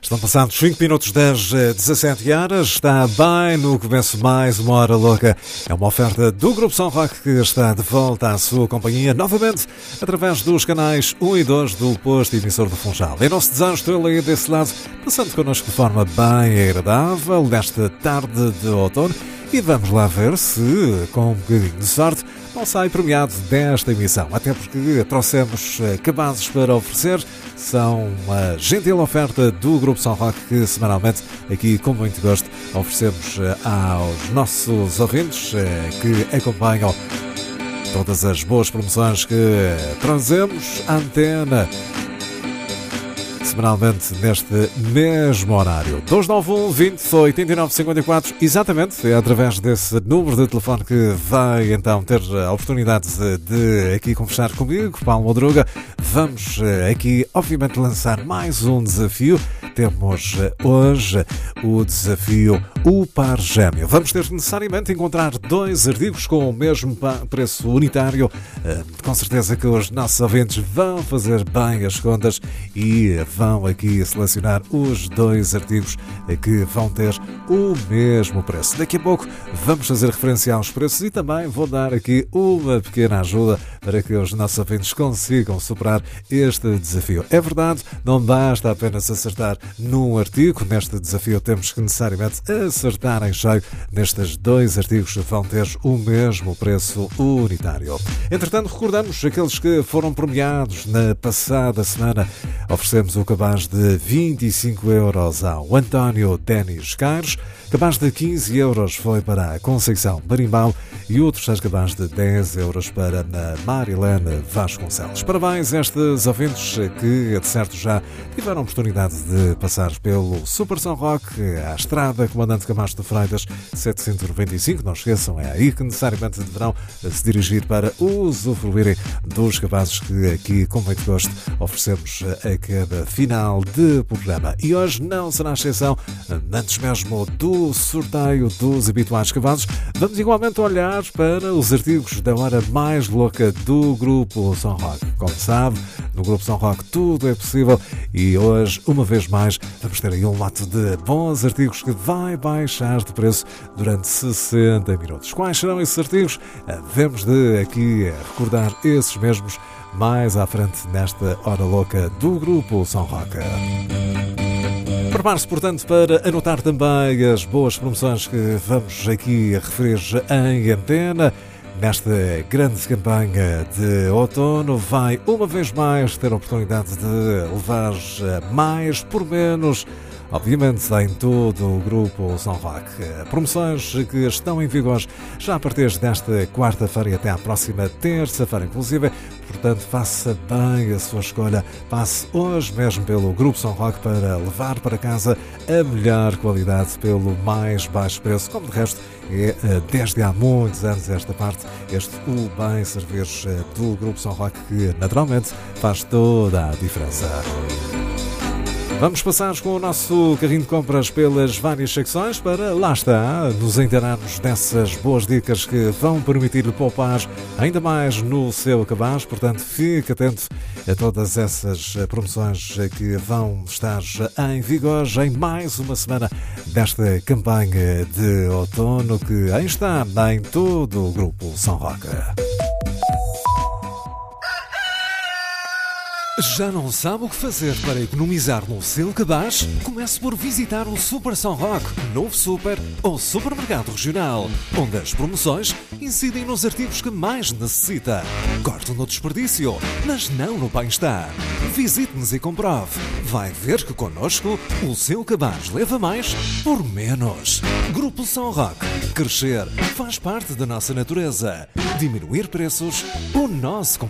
Estão passados 5 minutos das 17 horas. Está bem no começo mais uma hora louca. É uma oferta do Grupo São Roque que está de volta à sua companhia novamente através dos canais 1 e 2 do posto emissor do Funchal. É nosso desejo tê-lo aí desse lado, passando connosco de forma bem agradável nesta tarde de outono. E vamos lá ver se, com um bocadinho de sorte, não sai premiado desta emissão. Até porque trouxemos cabazes para oferecer. São uma gentil oferta do Grupo São Roque que semanalmente, aqui com muito gosto, oferecemos aos nossos ouvintes que acompanham todas as boas promoções que trazemos à antena semanalmente neste mesmo horário. 291 20 89 54, exatamente, é através desse número de telefone que vai então ter a oportunidade de aqui conversar comigo, Paulo Madruga. Vamos aqui, obviamente, lançar mais um desafio. Temos hoje o desafio O Par Gêmeo. Vamos ter necessariamente encontrar dois artigos com o mesmo preço unitário. Com certeza que os nossos ouvintes vão fazer bem as contas e vão aqui selecionar os dois artigos que vão ter o mesmo preço. Daqui a pouco vamos fazer referência aos preços e também vou dar aqui uma pequena ajuda para que os nossos ouvintes consigam superar este desafio. É verdade, não basta apenas acertar num artigo. Neste desafio temos que necessariamente acertar em cheio nestes dois artigos que vão ter o mesmo preço unitário. Entretanto, recordamos aqueles que foram premiados na passada semana. Oferecemos o cabaz de 25 euros ao António Denis Caires, cabaz de 15 euros foi para a Conceição Barimbau e o terceiro cabaz de 10 euros para a Marilene Vasconcelos. Parabéns a estes ouvintes que, de certo, já tiveram a oportunidade de passar pelo Super São Roque, à estrada Comandante Camacho de Freitas 795. Não esqueçam, é aí que necessariamente deverão se dirigir para usufruírem dos cabazes que aqui, com muito gosto, oferecemos a cada final de programa. E hoje não será exceção, antes mesmo do sorteio dos habituais cabazes, vamos igualmente olhar para os artigos da hora mais louca do Grupo São Roque. Como sabe, no Grupo São Roque tudo é possível e hoje, uma vez mais, vamos ter aí um lote de bons artigos que vai baixar de preço durante 60 minutos. Quais serão esses artigos? Devemos de aqui recordar esses mesmos mais à frente nesta hora louca do Grupo São Roque. Prepare-se, portanto, para anotar também as boas promoções que vamos aqui referir em antena. Nesta grande campanha de outono, vai uma vez mais ter a oportunidade de levar mais por menos, obviamente em todo o Grupo São Roque. Promoções que estão em vigor já a partir desta quarta-feira e até à próxima terça-feira, inclusive. Portanto, faça bem a sua escolha. Passe hoje mesmo pelo Grupo São Roque para levar para casa a melhor qualidade pelo mais baixo preço. Como de resto é desde há muitos anos esta parte, este o bem servir do Grupo São Roque que naturalmente faz toda a diferença. Vamos passar com o nosso carrinho de compras pelas várias secções para, lá está, nos inteirarmos dessas boas dicas que vão permitir-lhe poupar ainda mais no seu cabaz. Portanto, fique atento a todas essas promoções que vão estar em vigor em mais uma semana desta campanha de outono que aí está em todo o Grupo São Roque. Já não sabe o que fazer para economizar no seu cabaz? Comece por visitar o Super São Roque, novo super ou supermercado regional, onde as promoções incidem nos artigos que mais necessita. Corte no desperdício, mas não no bem-estar. Visite-nos e comprove. Vai ver que connosco o seu cabaz leva mais por menos. Grupo São Roque. Crescer faz parte da nossa natureza. Diminuir preços, o nosso